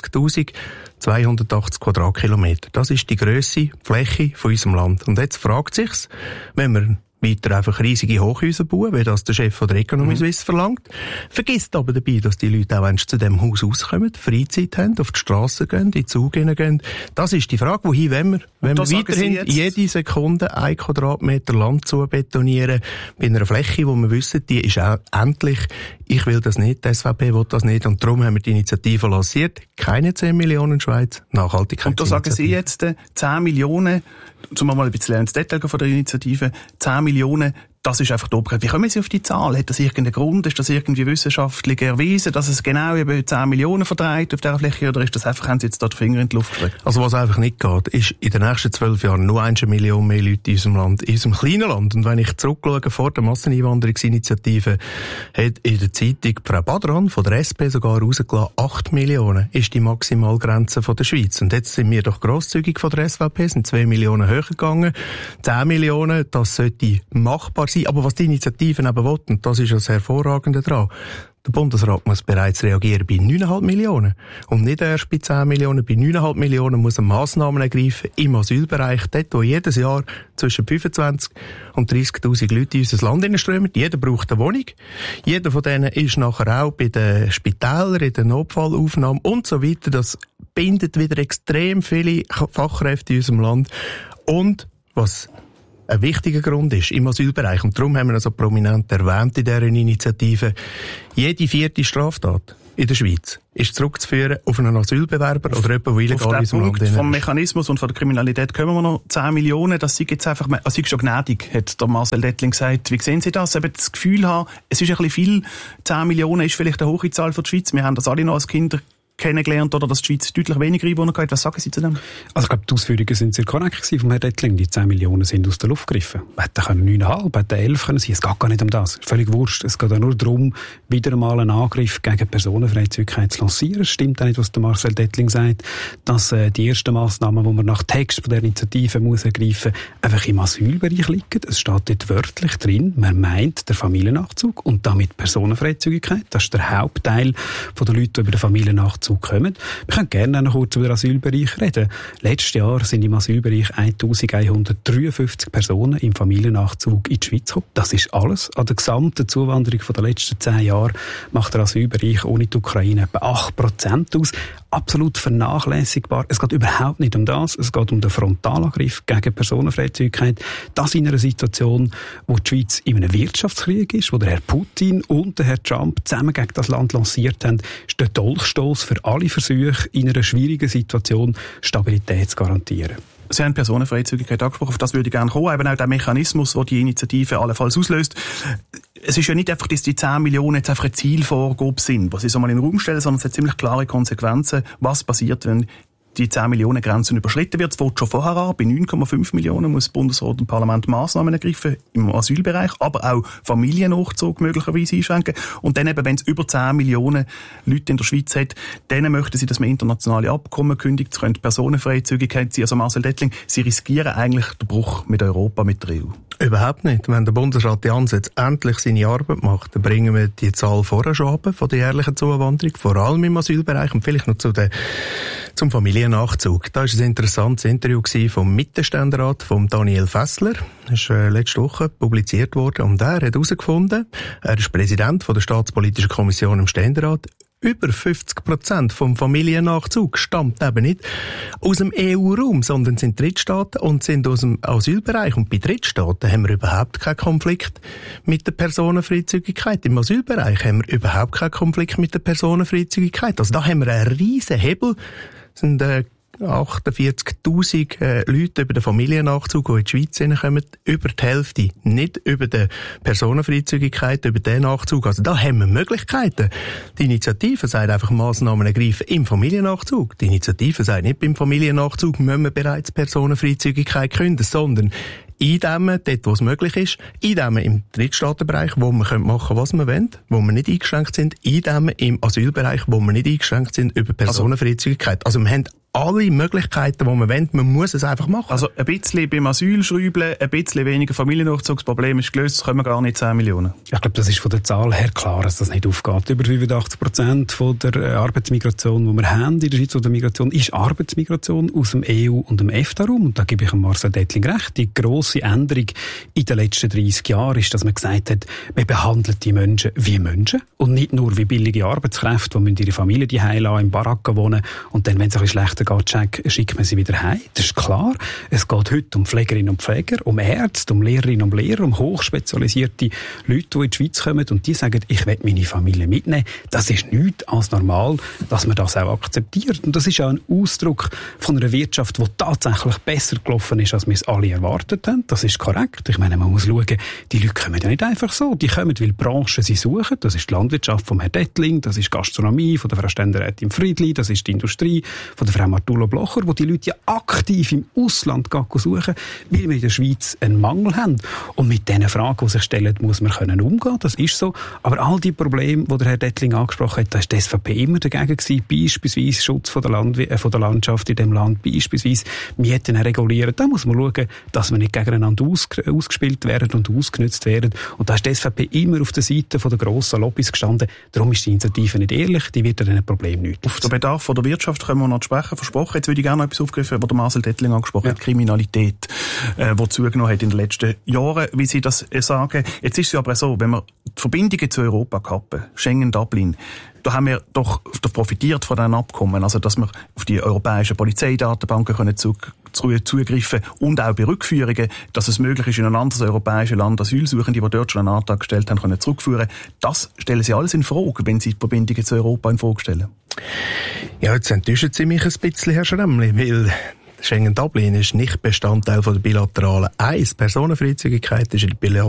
41.280 Quadratkilometer. Das ist die Grösse, Fläche von unserem Land. Und jetzt fragt sich's, wenn wir weiter einfach riesige Hochhäuser bauen, wie das der Chef von der Economy Suisse verlangt. Vergisst aber dabei, dass die Leute auch, wenn sie zu diesem Haus rauskommen, Freizeit haben, auf die Strasse gehen, in die Züge gehen. Das ist die Frage, wohin wollen wir? Wenn wir weiterhin jede Sekunde 1 Quadratmeter Land zu betonieren, bei einer Fläche, wo wir wissen, die ist auch endlich, ich will das nicht, die SVP will das nicht, und darum haben wir die Initiative lanciert. Keine 10 Millionen Schweiz, Nachhaltigkeit. Und da sagen Sie jetzt 10 Millionen, zum mal ein bisschen ins Detail von der Initiative, 10 Millionen, das ist einfach die Obergrenze. Wie kommen Sie auf die Zahl? Hat das irgendeinen Grund? Ist das irgendwie wissenschaftlich erwiesen, dass es genau eben 10 Millionen vertreibt auf dieser Fläche, oder ist das einfach, haben Sie jetzt da den Finger in die Luft gestreckt? Also was einfach nicht geht, ist in den nächsten 12 Jahren nur 1 Million mehr Leute in unserem Land, in unserem kleinen Land. Und wenn ich zurückschaue, vor der Masseneinwanderungsinitiative hat in der Zeitung Frau Badran von der SP sogar rausgelassen, 8 Millionen ist die Maximalgrenze von der Schweiz. Und jetzt sind wir doch grosszügig von der SVP, sind 2 Millionen höher gegangen. 10 Millionen, das sollte machbar machbar sein. Aber was die Initiativen eben will, und das ist das Hervorragende daran, der Bundesrat muss bereits reagieren bei 9,5 Millionen. Und nicht erst bei 10 Millionen. Bei 9,5 Millionen muss er Massnahmen ergreifen im Asylbereich. Dort, wo jedes Jahr zwischen 25 und 30.000 Leute in unser Land hineinströmen. Jeder braucht eine Wohnung. Jeder von denen ist nachher auch bei den Spitälern, in der Notfallaufnahme und so weiter. Das bindet wieder extrem viele Fachkräfte in unserem Land. Und was ein wichtiger Grund ist im Asylbereich, und darum haben wir das so prominent erwähnt in dieser Initiative, jede 4. Straftat in der Schweiz ist zurückzuführen auf einen Asylbewerber oder jemanden, der illegal in unserem Land ist. Vom Mechanismus und von der Kriminalität kommen wir noch 10 Millionen. Das sind jetzt einfach, also ist schon gnädig, hat der Marcel Dettling gesagt. Wie sehen Sie das? Eben das Gefühl haben, es ist ein bisschen viel. 10 Millionen ist vielleicht eine hohe Zahl für die Schweiz. Wir haben das alle noch als Kinder kennengelernt, oder dass die Schweiz deutlich weniger Einwohner hat. Was sagen Sie zu dem? Also ich glaube, die Ausführungen sind sehr korrekt gewesen vom Herrn Dettling. Die 10 Millionen sind aus der Luft gegriffen. Hätten 9,5, hätten 11 können sein. Es geht gar nicht um das. Völlig wurscht. Es geht ja nur darum, wieder einmal einen Angriff gegen Personenfreizügigkeit zu lancieren. Es stimmt auch nicht, was der Marcel Dettling sagt, dass die ersten Massnahmen, die man nach Text von der Initiative muss ergreifen, einfach im Asylbereich liegen. Es steht dort wörtlich drin, man meint der Familiennachzug und damit Personenfreizügigkeit. Das ist der Hauptteil der Leute, die über den Familiennachzug kommen. Wir können gerne noch kurz über den Asylbereich reden. Letztes Jahr sind im Asylbereich 1153 Personen im Familiennachzug in die Schweiz gekommen. Das ist alles. An der gesamten Zuwanderung der letzten 10 Jahre macht der Asylbereich ohne die Ukraine etwa 8% aus. Absolut vernachlässigbar. Es geht überhaupt nicht um das. Es geht um den Frontalangriff gegen Personenfreizügigkeit. Das in einer Situation, wo die Schweiz in einem Wirtschaftskrieg ist, wo der Herr Putin und der Herr Trump zusammen gegen das Land lanciert haben, ist der Dolchstoss für alle Versuche, in einer schwierigen Situation Stabilität zu garantieren. Sie haben Personenfreizügigkeit angesprochen, auf das würde ich gerne kommen. Eben auch der Mechanismus, der die Initiative allenfalls auslöst. Es ist ja nicht einfach, dass die 10 Millionen jetzt einfach eine Zielvorgabe sind, was Sie so mal in den Raum stellen, sondern es hat ziemlich klare Konsequenzen, was passiert, wenn die 10 Millionen Grenzen überschritten wird. Es fängt schon vorher an. Bei 9,5 Millionen muss Bundesrat und Parlament Massnahmen ergreifen im Asylbereich, aber auch Familiennachzug möglicherweise einschränken. Und dann eben, wenn es über 10 Millionen Leute in der Schweiz hat, dann möchten sie, dass man internationale Abkommen kündigt. Es könnte Personenfreizügigkeit sein. Also Marcel Dettling, Sie riskieren eigentlich den Bruch mit Europa, mit der EU. Überhaupt nicht. Wenn der Bundesrat die Ansätze endlich seine Arbeit macht, dann bringen wir die Zahl vorher schon ab von der jährlichen Zuwanderung, vor allem im Asylbereich und vielleicht noch zum Familiennachzug. Da war ein interessantes Interview vom Mittelständerat, von Daniel Fessler. Das ist letzte Woche publiziert worden und er hat herausgefunden, er ist Präsident der Staatspolitischen Kommission im Ständerat, über 50% vom Familiennachzug stammt eben nicht aus dem EU-Raum, sondern sind Drittstaaten und sind aus dem Asylbereich. Und bei Drittstaaten haben wir überhaupt keinen Konflikt mit der Personenfreizügigkeit. Im Asylbereich haben wir überhaupt keinen Konflikt mit der Personenfreizügigkeit. Also da haben wir einen riesen Hebel. Das sind 48.000 Leute über den Familiennachzug, die in die Schweiz hineinkommen, über die Hälfte nicht über die Personenfreizügigkeit, über den Nachzug. Also da haben wir Möglichkeiten. Die Initiative sagt einfach, Massnahmen ergreifen im Familiennachzug. Die Initiative sagt nicht, beim Familiennachzug müssen wir bereits Personenfreizügigkeit künden, sondern eindämmen, dort wo es möglich ist, eindämmen im Drittstaatenbereich, wo wir machen können, was wir wollen, wo wir nicht eingeschränkt sind, eindämmen im Asylbereich, wo wir nicht eingeschränkt sind über Personenfreizügigkeit. Also wir haben alle Möglichkeiten, die man wollen. Man muss es einfach machen. Also ein bisschen beim Asyl schrauben, ein bisschen weniger Familiennachzugsproblem ist gelöst, das können wir gar nicht 10 Millionen. Ich glaube, das ist von der Zahl her klar, dass das nicht aufgeht. Über 85% von der Arbeitsmigration, die wir haben in der Schweiz, oder Migration, ist Arbeitsmigration aus dem EU- und dem EFTA-Raum. Und da gebe ich Marcel Dettling recht. Die grosse Änderung in den letzten 30 Jahren ist, dass man gesagt hat, man behandelt die Menschen wie Menschen und nicht nur wie billige Arbeitskräfte, die ihre Familie die lassen, in Baracken wohnen und dann, wenn es ein bisschen schlechter geht, schickt man sie wieder heim. Das ist klar. Es geht heute um Pflegerinnen und Pfleger, um Ärzte, um Lehrerinnen und Lehrer, um hochspezialisierte Leute, die in die Schweiz kommen und die sagen, ich will meine Familie mitnehmen. Das ist nichts als normal, dass man das auch akzeptiert. Und das ist auch ein Ausdruck von einer Wirtschaft, die tatsächlich besser gelaufen ist, als wir es alle erwartet haben. Das ist korrekt. Ich meine, man muss schauen, die Leute kommen ja nicht einfach so. Die kommen, weil Branchen sie suchen. Das ist die Landwirtschaft vom Herrn Dettling, das ist die Gastronomie von der Frau Ständerätin Friedli, das ist die Industrie von der Frau Arturo Blocher, wo die Leute ja aktiv im Ausland suchen, weil wir in der Schweiz einen Mangel haben. Und mit diesen Fragen, die sich stellen, muss man umgehen, das ist so. Aber all die Probleme, die der Herr Dettling angesprochen hat, da ist die SVP immer dagegen gewesen, beispielsweise Schutz von der Landschaft in dem Land, beispielsweise Mieten regulieren. Da muss man schauen, dass wir nicht gegeneinander ausgespielt werden und ausgenutzt werden. Und da ist die SVP immer auf der Seite der grossen Lobbys gestanden. Darum ist die Initiative nicht ehrlich, die wird an einem Problem nicht. Auf den Bedarf von der Wirtschaft können wir noch sprechen, versprochen. Jetzt würde ich gerne noch etwas aufgreifen, was der Marcel Dettling angesprochen hat, Kriminalität, die zugenommen hat in den letzten Jahren, wie Sie das sagen. Jetzt ist es aber so, wenn wir die Verbindungen zu Europa kappen, Schengen, Dublin, da haben wir doch profitiert von diesen Abkommen, also dass wir auf die europäischen Polizeidatenbanken zugreifen und auch bei Rückführungen, dass es möglich ist, in ein anderes europäisches Land Asylsuchende, die dort schon einen Antrag gestellt haben, können zurückführen. Das stellen Sie alles in Frage, wenn Sie die Verbindungen zu Europa in Frage stellen? Ja, jetzt enttäuschen Sie mich ein bisschen, Herr Schremli, weil Schengen-Dublin ist nicht Bestandteil von der bilateralen Personenfreizügigkeit ist in der